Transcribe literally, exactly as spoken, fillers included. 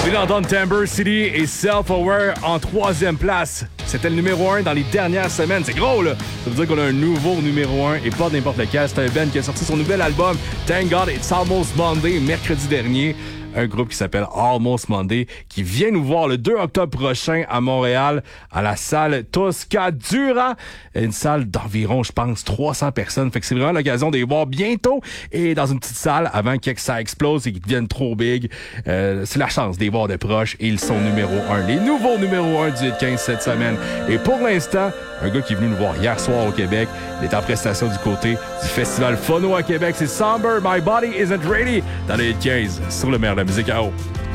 venez d'entendre Timber City et Self-Aware en troisième place. C'était le numéro un dans les dernières semaines. C'est gros, là! Ça veut dire qu'on a un nouveau numéro un et pas n'importe lequel. C'est un band qui a sorti son nouvel album, Thank God It's Almost Monday, mercredi dernier. Un groupe qui s'appelle Almost Monday, qui vient nous voir le deux octobre prochain à Montréal, à la salle Toscadura. Une salle d'environ, je pense, trois cents personnes. Fait que c'est vraiment l'occasion de les voir bientôt et dans une petite salle avant que ça explose et qu'ils deviennent trop big. Euh, c'est la chance de les voir de proche et ils sont numéro un. Les nouveaux numéro un du huit quinze cette semaine. Et pour l'instant, un gars qui est venu nous voir hier soir au Québec, il est en prestation du côté du Festival Phono à Québec. C'est Somber, My Body Isn't Ready dans le huit quinze sur le meilleur de la musique à eau.